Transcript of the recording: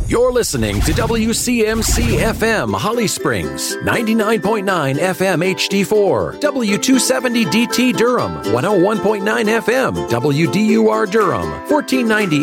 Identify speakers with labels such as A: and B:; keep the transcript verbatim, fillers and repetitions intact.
A: You're listening to W C M C F M Holly Springs, ninety-nine point nine F M H D four, W two seventy D T Durham, one oh one point nine F M W D U R Durham, fourteen ninety